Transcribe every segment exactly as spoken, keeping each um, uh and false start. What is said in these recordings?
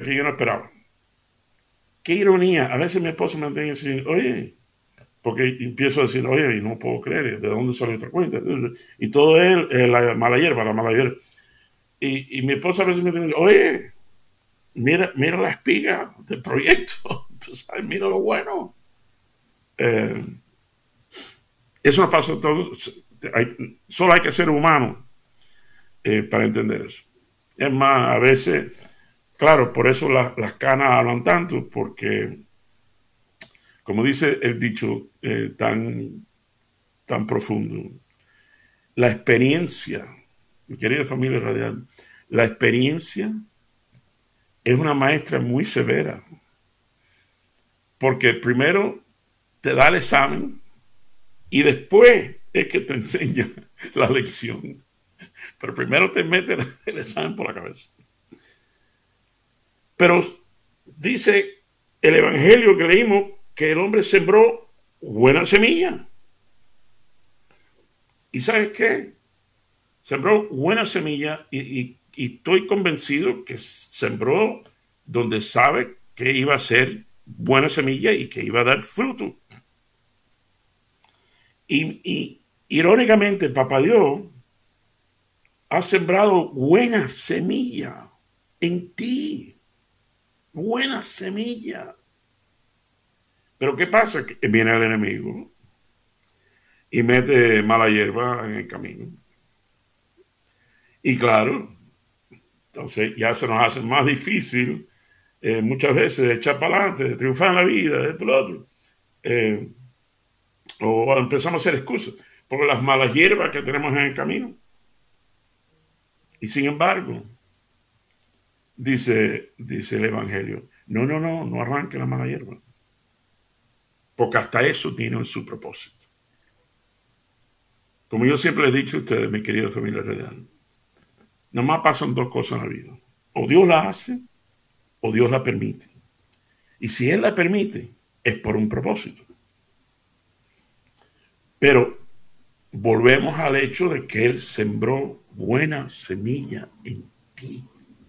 que yo no esperaba. Qué ironía. A veces mi esposa me tiene que decir, oye, porque empiezo a decir, oye, y no puedo creer, ¿de dónde sale otra cuenta? Y todo es eh, la mala hierba, la mala hierba. Y, y mi esposa a veces me dice, oye, mira, mira la espiga del proyecto, ¿tú sabes? Mira lo bueno. Eh, eso no pasa todo, hay, solo hay que ser humano eh, para entender eso. Es más, a veces, claro, por eso la, las canas hablan tanto, porque, como dice el dicho eh, tan, tan profundo, la experiencia, mi querida familia radial, la experiencia es una maestra muy severa, porque primero te da el examen y después es que te enseña la lección. Pero primero te mete el examen por la cabeza. Pero dice el evangelio que leímos que el hombre sembró buena semilla. ¿Y sabes qué? Sembró buena semilla y, y, y estoy convencido que sembró donde sabe que iba a ser buena semilla y que iba a dar fruto. Y, y irónicamente, Papá Dios ha sembrado buena semilla en ti. Buena semilla. Pero ¿qué pasa? Que viene el enemigo y mete mala hierba en el camino. Y claro, entonces ya se nos hace más difícil eh, muchas veces de echar para adelante, de triunfar en la vida, de esto y lo otro. Eh, o empezamos a hacer excusas por las malas hierbas que tenemos en el camino. Y sin embargo, dice, dice el Evangelio, no, no, no, no arranque la mala hierba. Porque hasta eso tiene su propósito. Como yo siempre les he dicho a ustedes, mi querida familia real, nomás pasan dos cosas en la vida. O Dios la hace o Dios la permite. Y si Él la permite, es por un propósito. Pero volvemos al hecho de que Él sembró buena semilla en ti.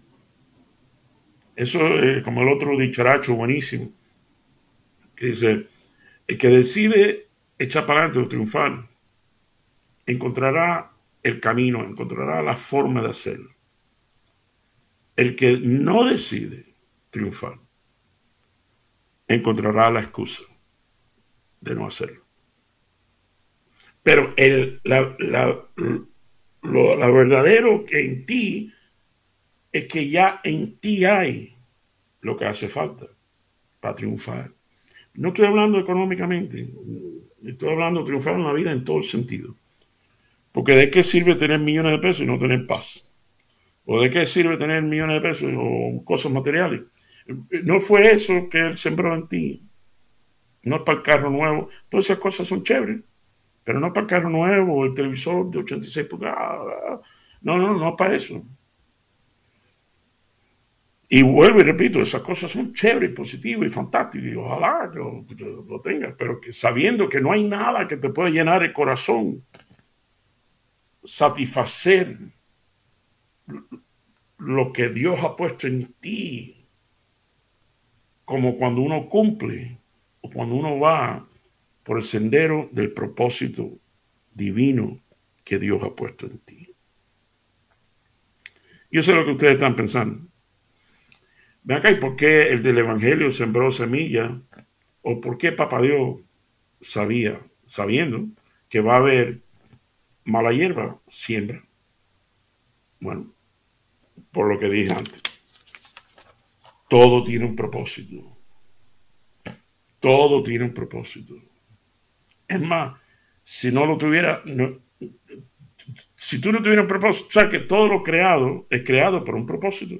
Eso es como el otro dicharacho buenísimo, que dice, el que decide echar para adelante o triunfar, encontrará el camino, encontrará la forma de hacerlo. El que no decide triunfar, encontrará la excusa de no hacerlo. Pero el, la, la, lo, la verdadero que en ti es que ya en ti hay lo que hace falta para triunfar. No estoy hablando económicamente, estoy hablando de triunfar en la vida en todo el sentido. Porque ¿de qué sirve tener millones de pesos y no tener paz? ¿O de qué sirve tener millones de pesos o cosas materiales? No fue eso que Él sembró en ti. No es para el carro nuevo. Todas esas cosas son chéveres. Pero no para el carro nuevo o el televisor de ochenta y seis pulgadas. No, no, no es para eso. Y vuelvo y repito, esas cosas son chéveres, positivas y fantásticas. Y ojalá que lo, que lo tengas. Pero que sabiendo que no hay nada que te pueda llenar el corazón, satisfacer lo que Dios ha puesto en ti, como cuando uno cumple o cuando uno va por el sendero del propósito divino que Dios ha puesto en ti. Yo sé lo que ustedes están pensando. Ven acá, ¿y por qué el del Evangelio sembró semilla? ¿O por qué Papá Dios sabía, sabiendo que va a haber mala hierba, siembra? Bueno, por lo que dije antes, todo tiene un propósito. Todo tiene un propósito. Es más, si no lo tuviera, no, si tú no tuvieras un propósito, o sea que todo lo creado es creado por un propósito.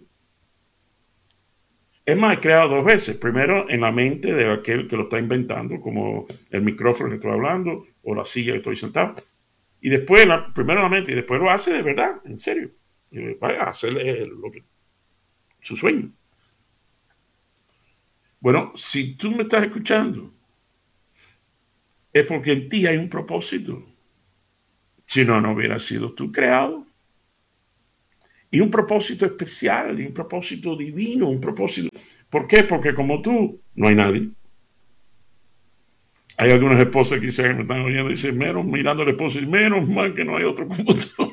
Es más, es creado dos veces. Primero en la mente de aquel que lo está inventando, como el micrófono que estoy hablando o la silla que estoy sentado. Y después, la, primero en la mente y después lo hace de verdad, en serio. Y vaya a hacer lo que, su sueño. Bueno, si tú me estás escuchando, es porque en ti hay un propósito. Si no, no hubiera sido tú creado. Y un propósito especial, y un propósito divino, un propósito. ¿Por qué? Porque como tú, no hay nadie. Hay algunas esposas quizás que me están oyendo y dicen, menos mirando a la esposa y menos mal que no hay otro como tú.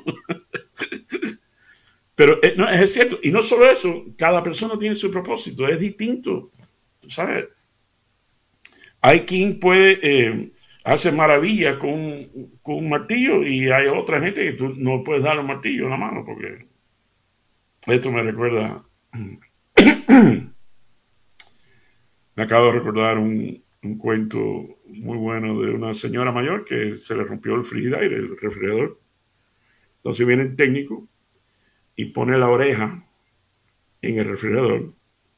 Pero eh, no, es cierto. Y no solo eso, cada persona tiene su propósito, es distinto. ¿Sabes? Hay quien puede eh, hacer maravilla con, con un martillo y hay otra gente que tú no puedes darle un martillo en la mano porque esto me recuerda, me acabo de recordar un, un cuento muy bueno de una señora mayor que se le rompió el frigidaire, el refrigerador. Entonces viene el técnico y pone la oreja en el refrigerador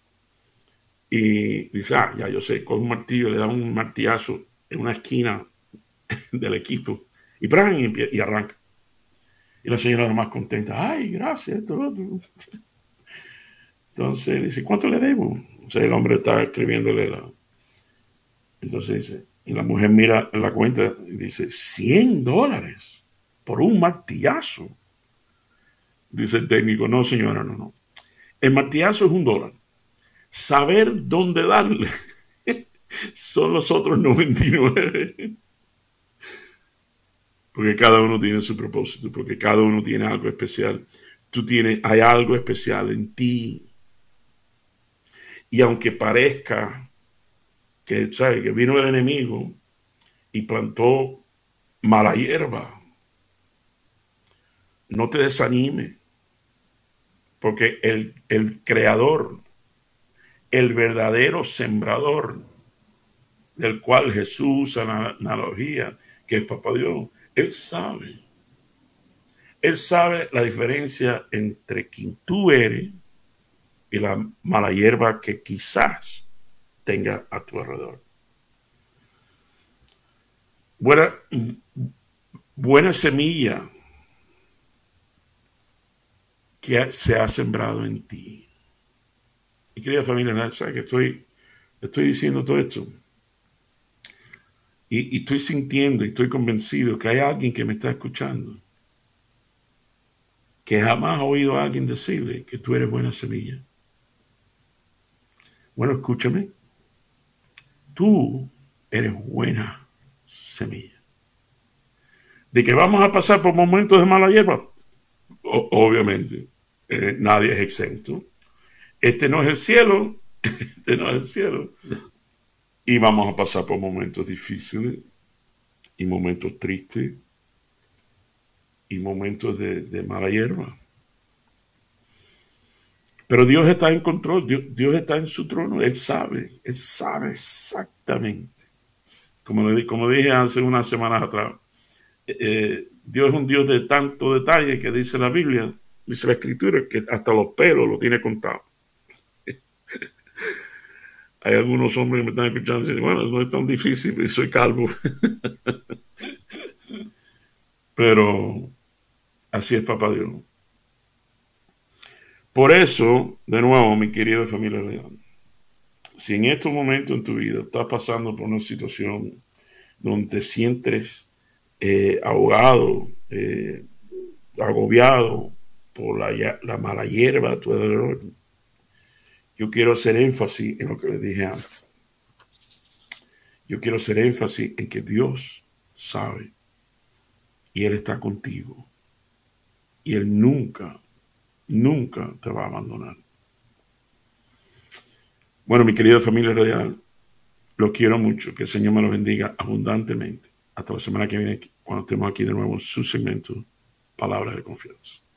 y dice, ah, ya yo sé, con un martillo le da un martillazo en una esquina del equipo y, ¡pran! y, y arranca. Y la señora era más contenta, ay, gracias, esto, otro. Entonces dice, ¿cuánto le debo? O sea, el hombre está escribiéndole la... Entonces dice, y la mujer mira en la cuenta y dice, cien dólares por un martillazo. Dice el técnico, no señora, no, no. El martillazo es un dólar. Saber dónde darle son los otros noventa y nueve. Porque cada uno tiene su propósito, porque cada uno tiene algo especial. Tú tienes, hay algo especial en ti. Y aunque parezca que, ¿sabes? Que vino el enemigo y plantó mala hierba, no te desanime, porque el, el creador, el verdadero sembrador, del cual Jesús usa la analogía, que es Papá Dios, Él sabe. Él sabe la diferencia entre quien tú eres y la mala hierba que quizás tenga a tu alrededor. Buena, buena semilla que se ha sembrado en ti. Y querida familia, ¿sabes que estoy, estoy diciendo todo esto? Y, y estoy sintiendo y estoy convencido que hay alguien que me está escuchando que jamás ha oído a alguien decirle que tú eres buena semilla. Bueno, escúchame. Tú eres buena semilla. De que vamos a pasar por momentos de mala hierba, o, obviamente, eh, nadie es exento. Este no es el cielo, este no es el cielo. Y vamos a pasar por momentos difíciles y momentos tristes y momentos de, de mala hierba. Pero Dios está en control, Dios, Dios está en su trono, Él sabe, Él sabe exactamente. Como, le, como dije hace unas semanas atrás, eh, Dios es un Dios de tanto detalle que dice la Biblia, dice la Escritura, que hasta los pelos lo tiene contado. Hay algunos hombres que me están escuchando y dicen, bueno, no es tan difícil, soy calvo. Pero así es Papá Dios. Por eso, de nuevo, mi querida familia real, si en estos momentos en tu vida estás pasando por una situación donde te sientes eh, ahogado, eh, agobiado por la, la mala hierba a tu alrededor, yo quiero hacer énfasis en lo que les dije antes. Yo quiero hacer énfasis en que Dios sabe y Él está contigo. Y Él nunca, nunca te va a abandonar. Bueno, mi querida familia radial, los quiero mucho. Que el Señor me los bendiga abundantemente. Hasta la semana que viene, cuando estemos aquí de nuevo en su segmento, Palabras de Confianza.